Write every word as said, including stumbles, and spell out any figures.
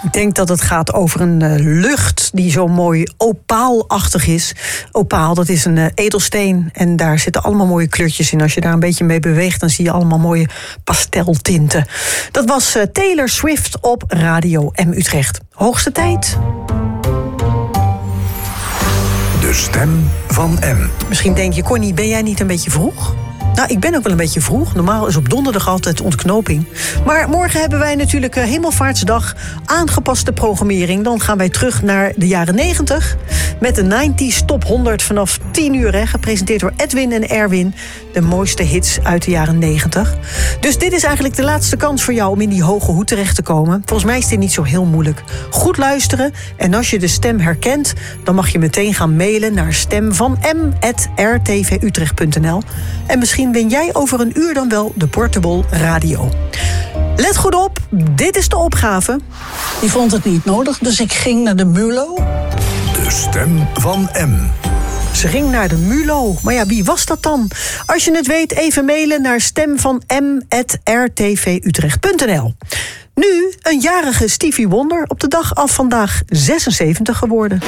Ik denk dat het gaat over een uh, lucht die zo mooi opaalachtig is. Opaal, dat is een uh, edelsteen en daar zitten allemaal mooie kleurtjes in. Als je daar een beetje mee beweegt, dan zie je allemaal mooie pasteltinten. Dat was uh, Taylor Swift op Radio M Utrecht. Hoogste tijd. De stem van M. Misschien denk je, Connie, ben jij niet een beetje vroeg? Nou, ik ben ook wel een beetje vroeg. Normaal is op donderdag altijd ontknoping. Maar morgen hebben wij natuurlijk Hemelvaartsdag, aangepaste programmering. Dan gaan wij terug naar de jaren negentig. Met de negentig Top honderd vanaf tien uur. Hè, gepresenteerd door Edwin en Erwin. De mooiste hits uit de jaren negentig. Dus dit is eigenlijk de laatste kans voor jou om in die hoge hoed terecht te komen. Volgens mij is dit niet zo heel moeilijk. Goed luisteren. En als je de stem herkent, dan mag je meteen gaan mailen naar stemvanm at r t v utrecht punt n l. En misschien win jij over een uur dan wel de Portable Radio. Let goed op, dit is de opgave. Die vond het niet nodig, dus ik ging naar de MULO. De stem van M. Ze ging naar de MULO. Maar ja, wie was dat dan? Als je het weet, even mailen naar stemvanm at r t v utrecht punt n l. Nu een jarige Stevie Wonder, op de dag af vandaag zesenzeventig geworden.